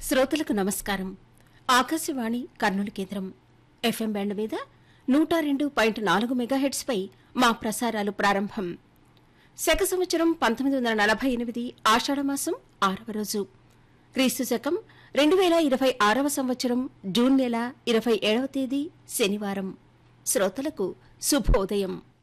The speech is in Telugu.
శ్రోతలకు నమస్కారం. ఆకాశవాణి కర్నూలు కేంద్రం ఎఫ్ఎం బ్యాండ్ మీద 102.4 మెగాహెర్ట్జ్ పై మా ప్రసారాలు ప్రారంభం. శక సంవత్సరం 1948 ఆషాఢమాసం 6వ రోజు, క్రీస్తు శకం 2026వ సంవత్సరం జూన్ నెల 27వ తేదీ శనివారం. శ్రోతలకు శుభోదయం.